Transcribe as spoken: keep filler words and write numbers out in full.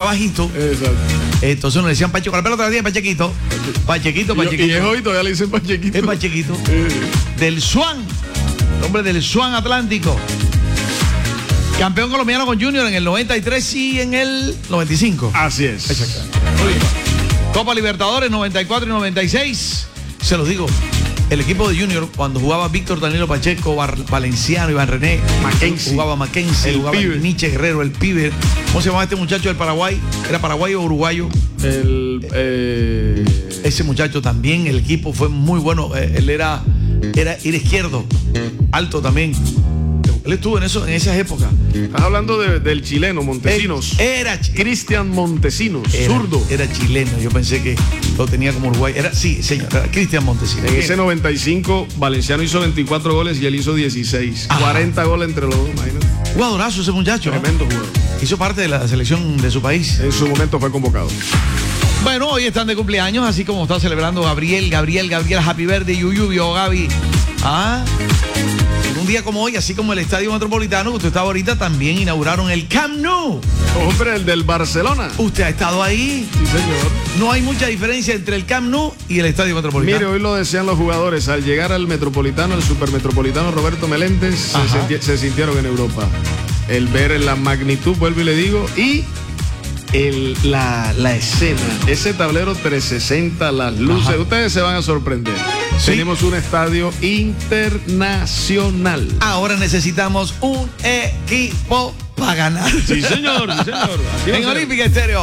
bajito. Exacto. Entonces nos decían Pacheco. La pelota la tiene Pachequito. Pachequito, Pachequito. Y es hoy, todavía le dicen Pachequito. Es Pachequito. Eh. Del Swan. El hombre del Swan Atlántico. Campeón colombiano con Junior en el noventa y tres y en el noventa y cinco. Así es. Exacto. Copa Libertadores noventa y cuatro y noventa y seis. Se los digo. El equipo de Junior, cuando jugaba Víctor Danilo Pacheco, Bar Valenciano, Iván René, Mackenzie, jugaba Mackenzie, el jugaba pibe. Nietzsche Guerrero, el pibe. ¿Cómo se llamaba este muchacho del Paraguay? ¿Era paraguayo o uruguayo? El, eh... Ese muchacho también, el equipo fue muy bueno. Eh, él era, era, era izquierdo, alto también. Él estuvo en eso, en esas épocas. Estás hablando de, del chileno, Montesinos. Él era Cristian Montesinos, era, zurdo. Era chileno, yo pensé que lo tenía como uruguay. Era, sí, señor, era Cristian Montesinos. En ese noventa y cinco, Valenciano hizo veinticuatro goles y él hizo dieciséis. Ajá. cuarenta goles entre los dos, imagínate. Jugadorazo ese muchacho. Tremendo jugador. Hizo parte de la selección de su país. En su momento fue convocado. Bueno, hoy están de cumpleaños, así como está celebrando Gabriel, Gabriel, Gabriel, Happy Birthday, Yuyubio, Gaby. Ah, en un día como hoy, así como el Estadio Metropolitano, que usted estaba ahorita, también inauguraron el Camp Nou. Hombre, el del Barcelona. Usted ha estado ahí. Sí, señor. No hay mucha diferencia entre el Camp Nou y el Estadio Metropolitano. Mire, hoy lo decían los jugadores. Al llegar al Metropolitano, el Supermetropolitano Roberto Meléndez, se, senti se sintieron en Europa. El ver la magnitud, vuelvo y le digo, y el, la, la escena, ese tablero trescientos sesenta, las luces, ajá, ustedes se van a sorprender. ¿Sí? Tenemos un estadio internacional. Ahora necesitamos un equipo para ganar. Sí, señor, sí, señor. Así en Olímpica Estéreo.